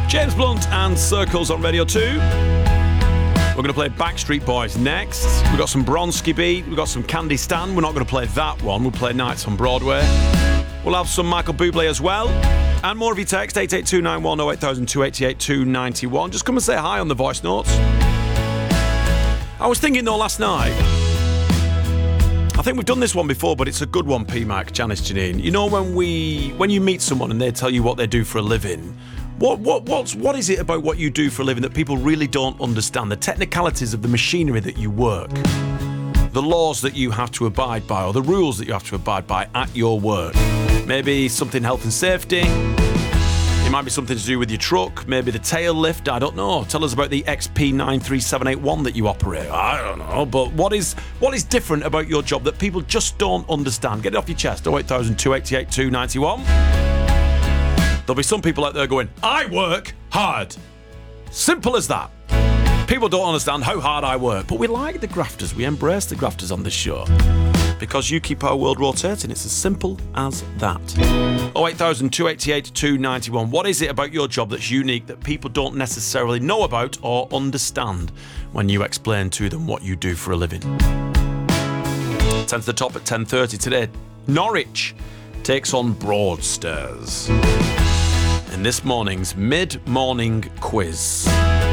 James Blunt and Circles on Radio 2. We're going to play Backstreet Boys next. We've got some Bronski Beat. We've got some Candy Stan. We're not going to play that one. We'll play Nights on Broadway. We'll have some Michael Bublé as well. And more of your text, 88291 08000 288 291. Just come and say hi on the voice notes. I was thinking though last night, I think we've done this one before, but it's a good one, P-Mac, Janice, Janine. You know when you meet someone and they tell you what they do for a living, what is it about what you do for a living that people really don't understand? The technicalities of the machinery that you work, the laws that you have to abide by, or the rules that you have to abide by at your work. Maybe something health and safety. It might be something to do with your truck, maybe the tail lift, I don't know. Tell us about the XP93781 that you operate. I don't know, but what is different about your job that people just don't understand? Get it off your chest, 08000 288 291. There'll be some people out there going, I work hard. Simple as that. People don't understand how hard I work, but we like the grafters. We embrace the grafters on this show because you keep our world rotating. It's as simple as that. 08000 288 291. What is it about your job that's unique that people don't necessarily know about or understand when you explain to them what you do for a living? 10 to the top at 10:30 today. Norwich takes on Broadstairs in this morning's mid-morning quiz.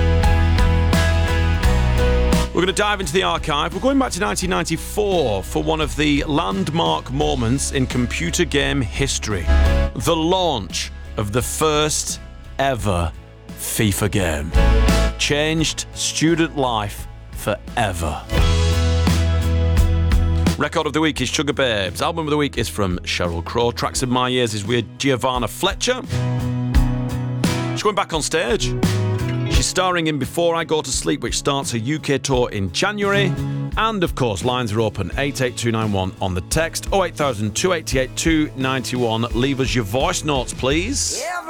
We're going to dive into the archive. We're going back to 1994 for one of the landmark moments in computer game history. The launch of the first ever FIFA game. Changed student life forever. Record of the week is Sugar Babes. Album of the week is from Sheryl Crow. Tracks of My Years is with Giovanna Fletcher. She's going back on stage. She's starring in Before I Go to Sleep, which starts her UK tour in January. And, of course, lines are open, 88291 on the text, 08000 288 291. Leave us your voice notes, please. Yeah.